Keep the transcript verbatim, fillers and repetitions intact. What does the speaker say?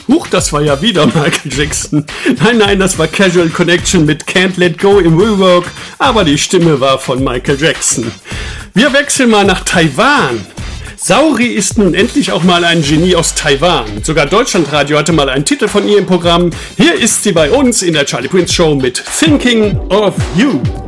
Huch, das war ja wieder Michael Jackson. Nein, nein, das war Casual Connection mit Can't Let Go im Rework, aber die Stimme war von Michael Jackson. Wir wechseln mal nach Taiwan. Saori ist nun endlich auch mal ein Genie aus Taiwan. Sogar Deutschlandradio hatte mal einen Titel von ihr im Programm. Hier ist sie bei uns in der Charlie Prince Show mit Thinking of You.